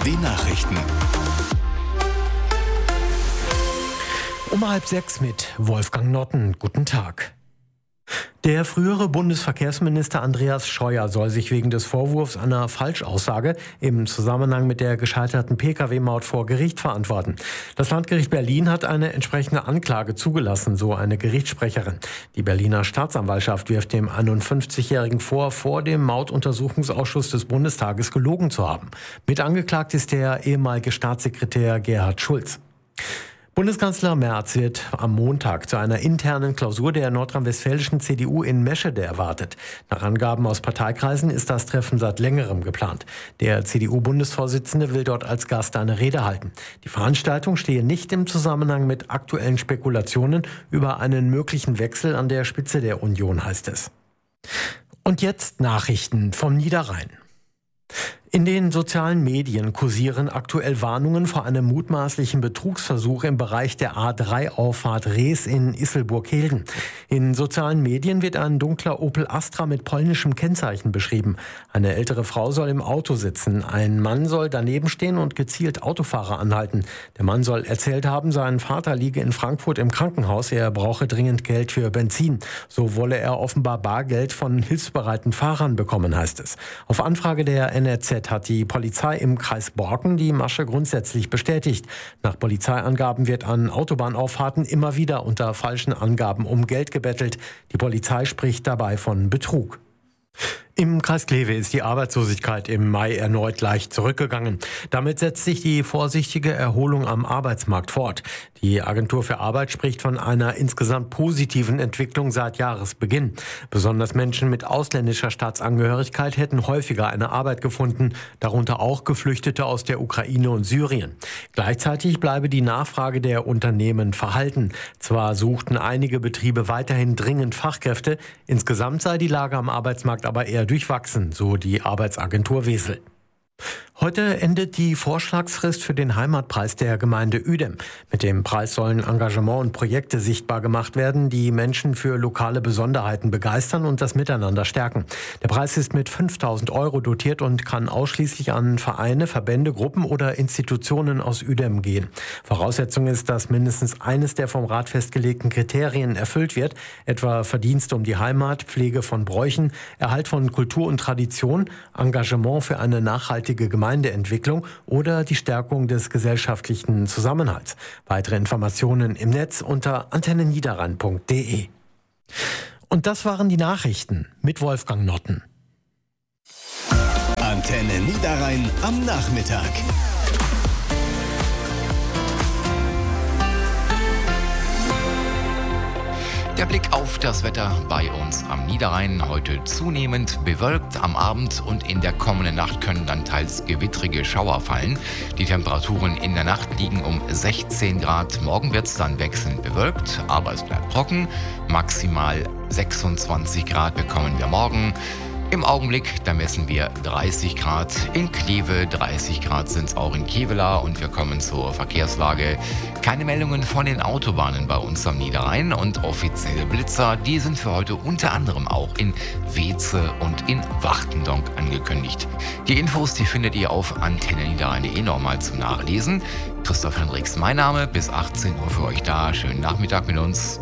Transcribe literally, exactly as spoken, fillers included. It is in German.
Die Nachrichten. Um halb sechs mit Wolfgang Notten. Guten Tag. Der frühere Bundesverkehrsminister Andreas Scheuer soll sich wegen des Vorwurfs einer Falschaussage im Zusammenhang mit der gescheiterten Pkw-Maut vor Gericht verantworten. Das Landgericht Berlin hat eine entsprechende Anklage zugelassen, so eine Gerichtssprecherin. Die Berliner Staatsanwaltschaft wirft dem einundfünfzigjährigen vor, vor dem Mautuntersuchungsausschuss des Bundestages gelogen zu haben. Mit angeklagt ist der ehemalige Staatssekretär Gerhard Schulz. Bundeskanzler Merz wird am Montag zu einer internen Klausur der nordrhein-westfälischen C D U in Meschede erwartet. Nach Angaben aus Parteikreisen ist das Treffen seit längerem geplant. Der C D U-Bundesvorsitzende will dort als Gast eine Rede halten. Die Veranstaltung stehe nicht im Zusammenhang mit aktuellen Spekulationen über einen möglichen Wechsel an der Spitze der Union, heißt es. Und jetzt Nachrichten vom Niederrhein. In den sozialen Medien kursieren aktuell Warnungen vor einem mutmaßlichen Betrugsversuch im Bereich der A drei Auffahrt Rees in Isselburg-Helden. In sozialen Medien wird ein dunkler Opel Astra mit polnischem Kennzeichen beschrieben. Eine ältere Frau soll im Auto sitzen. Ein Mann soll daneben stehen und gezielt Autofahrer anhalten. Der Mann soll erzählt haben, sein Vater liege in Frankfurt im Krankenhaus. Er brauche dringend Geld für Benzin. So wolle er offenbar Bargeld von hilfsbereiten Fahrern bekommen, heißt es. Auf Anfrage der N R Z hat die Polizei im Kreis Borken die Masche grundsätzlich bestätigt. Nach Polizeiangaben wird an Autobahnauffahrten immer wieder unter falschen Angaben um Geld gebettelt. Die Polizei spricht dabei von Betrug. Im Kreis Kleve ist die Arbeitslosigkeit im Mai erneut leicht zurückgegangen. Damit setzt sich die vorsichtige Erholung am Arbeitsmarkt fort. Die Agentur für Arbeit spricht von einer insgesamt positiven Entwicklung seit Jahresbeginn. Besonders Menschen mit ausländischer Staatsangehörigkeit hätten häufiger eine Arbeit gefunden, darunter auch Geflüchtete aus der Ukraine und Syrien. Gleichzeitig bleibe die Nachfrage der Unternehmen verhalten. Zwar suchten einige Betriebe weiterhin dringend Fachkräfte, insgesamt sei die Lage am Arbeitsmarkt aber eher durchwachsen, so die Arbeitsagentur Wesel. Heute endet die Vorschlagsfrist für den Heimatpreis der Gemeinde Uedem. Mit dem Preis sollen Engagement und Projekte sichtbar gemacht werden, die Menschen für lokale Besonderheiten begeistern und das Miteinander stärken. Der Preis ist mit fünftausend Euro dotiert und kann ausschließlich an Vereine, Verbände, Gruppen oder Institutionen aus Uedem gehen. Voraussetzung ist, dass mindestens eines der vom Rat festgelegten Kriterien erfüllt wird, etwa Verdienste um die Heimat, Pflege von Bräuchen, Erhalt von Kultur und Tradition, Engagement für eine nachhaltige Gemeindeentwicklung oder die Stärkung des gesellschaftlichen Zusammenhalts. Weitere Informationen im Netz unter antenne niederrhein punkt de. Und das waren die Nachrichten mit Wolfgang Notten. Antenne Niederrhein am Nachmittag. Der Blick auf das Wetter bei uns am Niederrhein. Heute zunehmend bewölkt am Abend und in der kommenden Nacht können dann teils gewittrige Schauer fallen. Die Temperaturen in der Nacht liegen um sechzehn Grad. Morgen wird es dann wechselnd bewölkt, aber es bleibt trocken. Maximal sechsundzwanzig Grad bekommen wir morgen. Im Augenblick, da messen wir dreißig Grad in Kleve, dreißig Grad sind es auch in Kevela und wir kommen zur Verkehrslage. Keine Meldungen von den Autobahnen bei uns am Niederrhein und offizielle Blitzer, die sind für heute unter anderem auch in Weeze und in Wachtendonk angekündigt. Die Infos, die findet ihr auf antenne niederrhein punkt de nochmal zum Nachlesen. Christoph Hendricks, mein Name, bis achtzehn Uhr für euch da. Schönen Nachmittag mit uns.